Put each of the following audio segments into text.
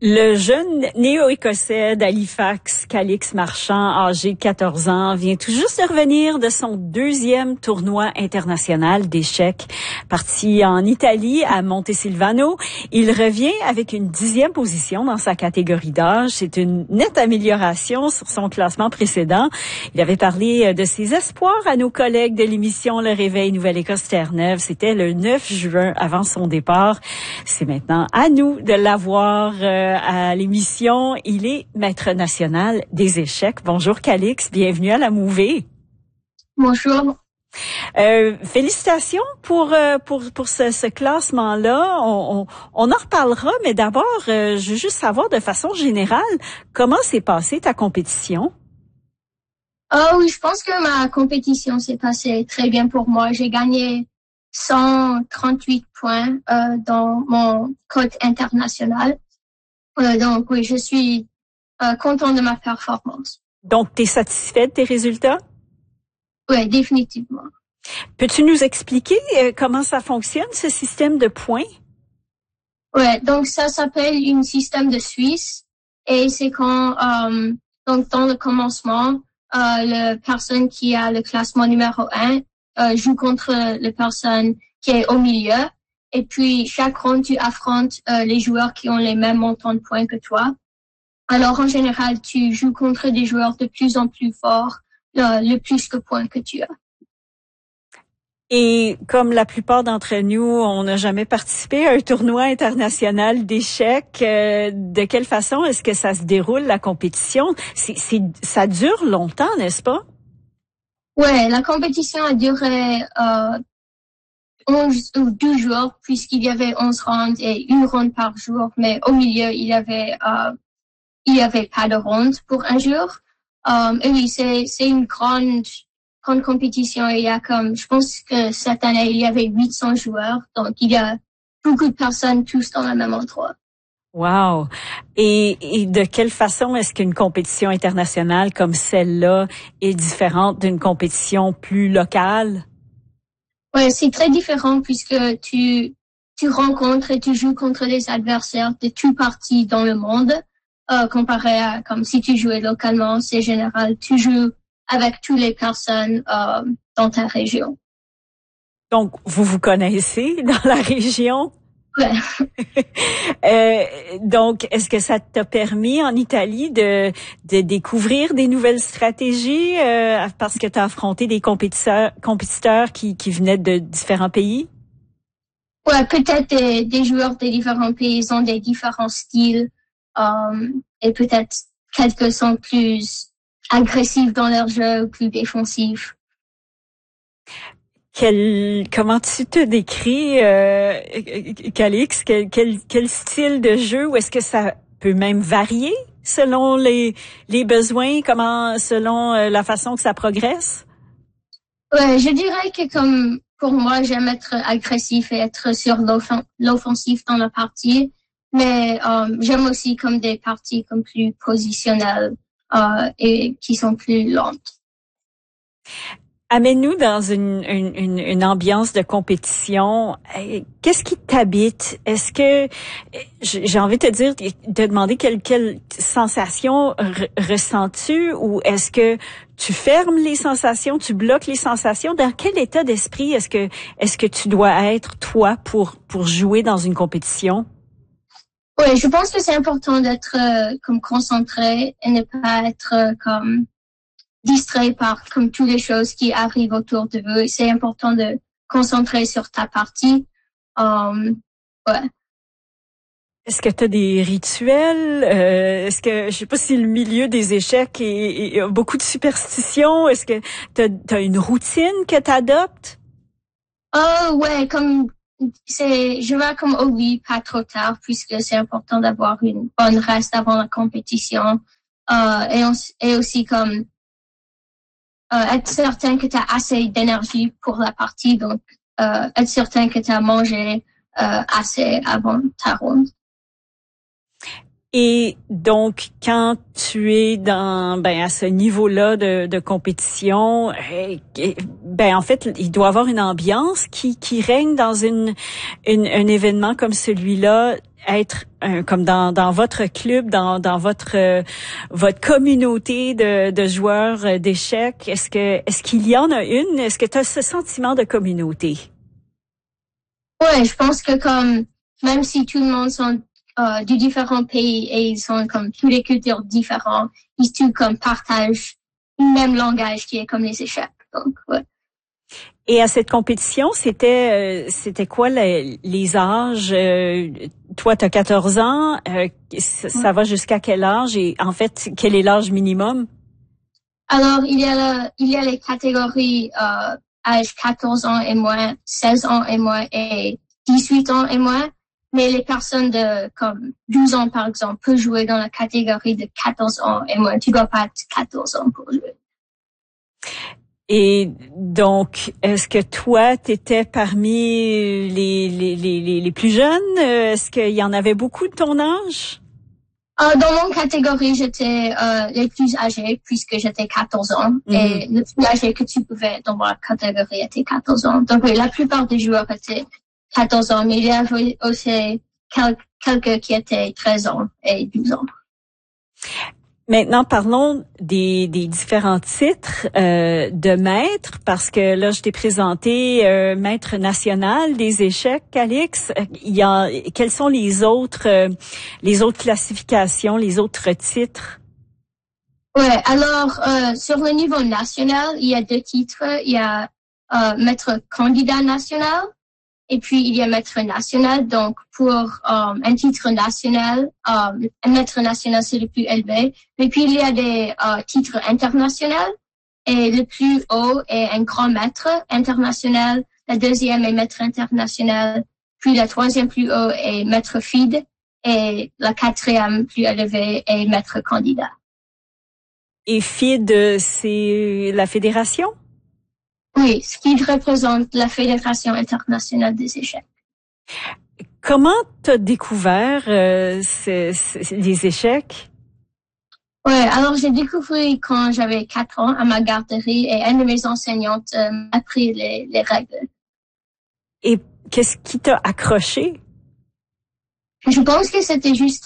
Le jeune néo-écossais d'Halifax, Calix Marchand, âgé de 14 ans, vient tout juste de revenir de son deuxième tournoi international d'échecs. Parti en Italie, à Montesilvano, il revient avec une 10e position dans sa catégorie d'âge. C'est une nette amélioration sur son classement précédent. Il avait parlé de ses espoirs à nos collègues de l'émission Le Réveil Nouvelle-Écosse Terre-Neuve. C'était le 9 juin avant son départ. C'est maintenant à nous de l'avoir à l'émission. Il est maître national des échecs. Bonjour Calix, bienvenue à la Mouvée. Bonjour. Félicitations pour ce classement-là. On en reparlera, mais d'abord, je veux juste savoir de façon générale, comment s'est passée ta compétition? Oui, je pense que ma compétition s'est passée très bien pour moi. J'ai gagné 138 points dans mon code international. Donc oui, je suis content de ma performance. Donc, tu es satisfait de tes résultats? Oui, définitivement. Peux-tu nous expliquer comment ça fonctionne, ce système de points? Ouais, donc ça s'appelle un système de Suisse et c'est quand donc dans le commencement, la personne qui a le classement numéro 1 joue contre la personne qui est au milieu. Et puis, chaque ronde, tu affrontes les joueurs qui ont les mêmes montants de points que toi. Alors, en général, tu joues contre des joueurs de plus en plus forts, le plus de points que tu as. Et comme la plupart d'entre nous, on n'a jamais participé à un tournoi international d'échecs. De quelle façon est-ce que ça se déroule, la compétition? Ça dure longtemps, n'est-ce pas? Ouais, la compétition a duré 11 ou 12 jours, puisqu'il y avait 11 rounds et une ronde par jour, mais au milieu, il y avait pas de ronde pour un jour. Et oui, c'est une grande compétition. Il y a je pense que cette année, il y avait 800 joueurs. Donc, il y a beaucoup de personnes tous dans le même endroit. Wow! Et de quelle façon est-ce qu'une compétition internationale comme celle-là est différente d'une compétition plus locale? Ouais, c'est très différent puisque tu rencontres et tu joues contre des adversaires de tous partis dans le monde, comparé à comme si tu jouais localement, c'est général, tu joues avec toutes les personnes dans ta région. Donc, vous vous connaissez dans la région? Ouais. Donc, est-ce que ça t'a permis en Italie de découvrir des nouvelles stratégies parce que tu as affronté des compétiteurs qui venaient de différents pays? Ouais, peut-être des joueurs de différents pays ont des différents styles et peut-être quelques sont plus agressifs dans leur jeu, plus défensifs. Comment tu te décris, Calix? Quel style de jeu? Ou est-ce que ça peut même varier selon les besoins, selon la façon que ça progresse? Ouais, je dirais que comme pour moi, j'aime être agressif et être sur l'offensif dans la partie, mais j'aime aussi comme des parties comme plus positionnelles et qui sont plus lentes. Amène-nous dans une ambiance de compétition. Qu'est-ce qui t'habite? Est-ce que, j'ai envie de te demander quelle sensation ressens-tu, ou est-ce que tu fermes les sensations, tu bloques les sensations? Dans quel état d'esprit est-ce que tu dois être, toi, pour jouer dans une compétition? Oui, je pense que c'est important d'être comme concentré et ne pas être comme distrait par comme toutes les choses qui arrivent autour de vous. C'est important de concentrer sur ta partie. Ouais. Est-ce que tu as des rituels? Est-ce que, je sais pas si le milieu des échecs a beaucoup de superstitions. Est-ce que t'as une routine que tu adoptes? Ouais, je vais comme au lit pas trop tard puisque c'est important d'avoir une bonne reste avant la compétition. Et aussi comme être certain que tu as assez d'énergie pour la partie, donc être certain que tu as mangé assez avant ta ronde. Et donc, quand tu es à ce niveau-là de compétition, en fait, il doit y avoir une ambiance qui règne dans un événement comme celui-là, être comme dans votre club, dans votre communauté de joueurs d'échecs. Est-ce qu'il y en a une? Est-ce que tu as ce sentiment de communauté? Ouais, je pense que comme même si tout le monde sont de différents pays et ils sont comme toutes les cultures différentes, ils tous comme partagent le même langage qui est comme les échecs. Donc, ouais. Et à cette compétition, c'était quoi les âges? Toi, tu as 14 ans. Ça va jusqu'à quel âge? Et en fait, quel est l'âge minimum? Alors, il y a les catégories âge 14 ans et moins, 16 ans et moins et 18 ans et moins. Mais les personnes de comme 12 ans, par exemple, peuvent jouer dans la catégorie de 14 ans et moins. Tu dois pas être 14 ans pour jouer. Et donc, est-ce que toi, tu étais parmi les plus jeunes? Est-ce qu'il y en avait beaucoup de ton âge? Dans mon catégorie, j'étais les plus âgés puisque j'étais 14 ans. Et le plus âgé que tu pouvais dans ma catégorie était 14 ans. Donc oui, la plupart des joueurs étaient 14 ans, mais il y avait aussi quelques qui étaient 13 ans et 12 ans. Maintenant, parlons des différents titres de maître, parce que là, je t'ai présenté maître national des échecs, Calix. Quelles sont les autres classifications, les autres titres? Ouais, alors sur le niveau national, il y a 2 titres. Il y a maître candidat national. Et puis, il y a maître national. Donc, pour un titre national, un maître national, c'est le plus élevé. Mais puis, il y a des titres internationaux. Et le plus haut est un grand maître international. La deuxième est maître international. Puis, la troisième plus haut est maître FIDE. Et la quatrième plus élevée est maître candidat. Et FIDE, c'est la fédération? Oui, ce qui représente la Fédération internationale des échecs. Comment t'as découvert les échecs? Ouais, alors j'ai découvert quand j'avais 4 ans à ma garderie et une de mes enseignantes m'a appris les règles. Et qu'est-ce qui t'a accroché? Je pense que c'était juste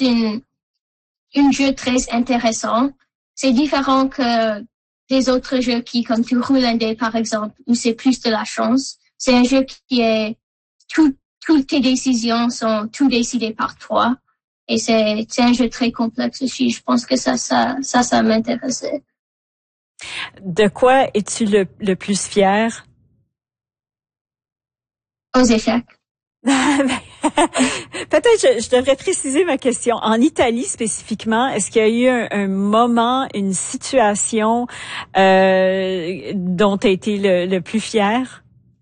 un jeu très intéressant. C'est différent que des autres jeux qui, comme tu roules un dé, par exemple, où c'est plus de la chance. C'est un jeu qui est, toutes tes décisions sont tout décidées par toi. Et c'est un jeu très complexe aussi. Je pense que ça m'intéressait. De quoi es-tu le plus fier? Aux échecs. Peut-être je devrais préciser ma question. En Italie spécifiquement, est-ce qu'il y a eu un moment, une situation dont tu as été le plus fier?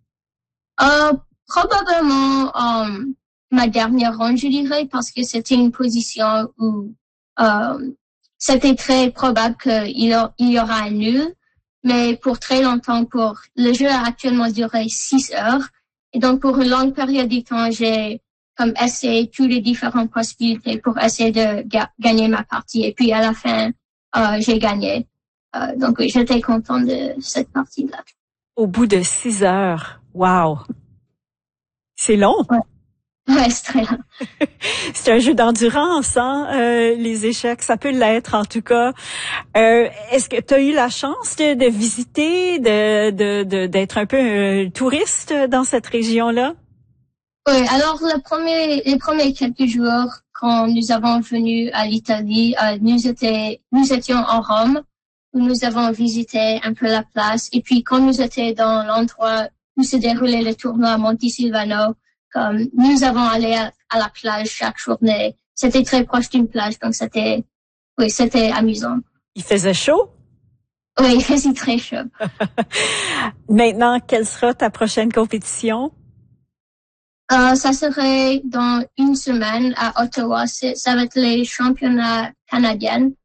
Probablement ma dernière ronde, je dirais, parce que c'était une position où c'était très probable qu'il y aura un nul. Mais pour très longtemps, le jeu a actuellement duré 6 heures. Et donc, pour une longue période de temps, j'ai comme essayé toutes les différentes possibilités pour essayer de gagner ma partie. Et puis, à la fin, j'ai gagné. Donc, oui, j'étais contente de cette partie-là. Au bout de 6 heures. Wow! C'est long. Ouais, c'est très long. C'est un jeu d'endurance, hein, les échecs. Ça peut l'être, en tout cas. Est-ce que tu as eu la chance de visiter, d'être un peu touriste dans cette région-là? Oui, alors les premiers quelques jours, quand nous avons venu à l'Italie, nous étions en Rome, où nous avons visité un peu la place. Et puis, quand nous étions dans l'endroit où se déroulait le tournoi à Montesilvano, comme nous avons allé à la plage chaque journée. C'était très proche d'une plage, donc c'était amusant. Il faisait chaud? Oui, il faisait très chaud. Maintenant, quelle sera ta prochaine compétition? Ça serait dans une semaine à Ottawa. Ça va être les championnats canadiens.